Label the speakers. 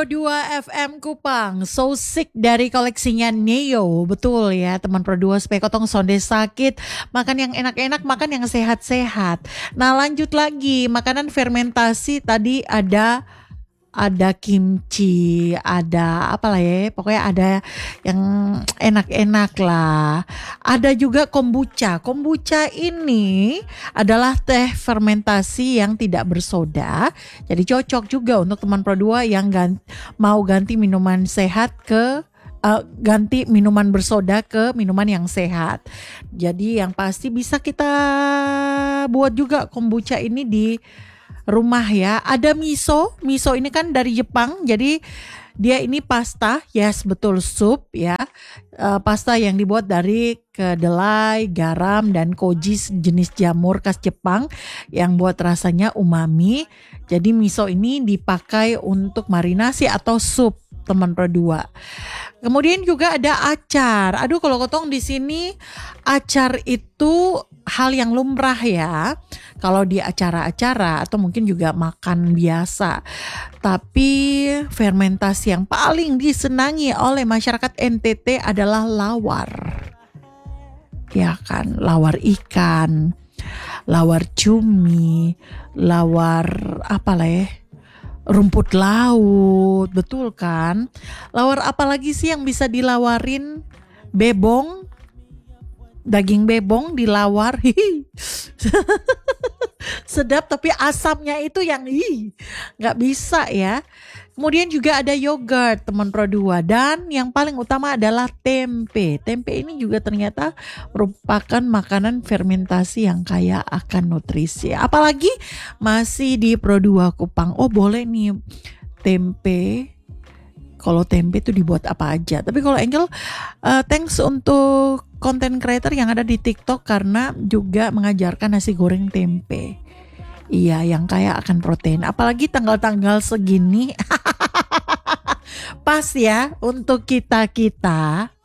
Speaker 1: Pro 2 FM Kupang, So Sick dari koleksinya Neo. Betul ya teman Pro 2, supaya kotong sonde sakit, makan yang enak-enak, makan yang sehat-sehat. Nah lanjut lagi, makanan fermentasi tadi ada kimchi, ada apa lah ya, pokoknya ada yang enak-enak lah. Ada juga kombucha. Kombucha ini adalah teh fermentasi yang tidak bersoda. Jadi cocok juga untuk teman Pro 2 yang mau ganti minuman sehat ke ganti minuman bersoda ke minuman yang sehat. Jadi yang pasti bisa kita buat juga kombucha ini di rumah ya. Ada miso. Miso ini kan dari Jepang. Jadi dia ini pasta, yes betul, sup ya. Pasta yang dibuat dari kedelai, garam dan koji, jenis jamur khas Jepang yang buat rasanya umami. Jadi miso ini dipakai untuk marinasi atau sup teman Pro 2. Kemudian juga ada acar. Aduh kalau kotong di sini acar itu hal yang lumrah ya. Kalau di acara-acara atau mungkin juga makan biasa. Tapi fermentasi yang paling disenangi oleh masyarakat NTT adalah lawar. Ya kan, lawar ikan, lawar cumi, lawar apa lah ya? Rumput laut, betul kan? Lawar apa lagi sih yang bisa dilawarin? Bebong, daging bebong dilawar, sedap tapi asamnya itu yang nggak bisa ya. Kemudian juga ada yogurt teman Pro 2, dan yang paling utama adalah tempe. Tempe ini juga ternyata merupakan makanan fermentasi yang kaya akan nutrisi. Apalagi masih di Pro 2 Kupang. Oh boleh nih tempe. Kalau tempe itu dibuat apa aja. Tapi kalau Angel, thanks untuk content creator yang ada di TikTok karena juga mengajarkan nasi goreng tempe. Iya, yang kaya akan protein. Apalagi tanggal-tanggal segini. Pas ya untuk kita-kita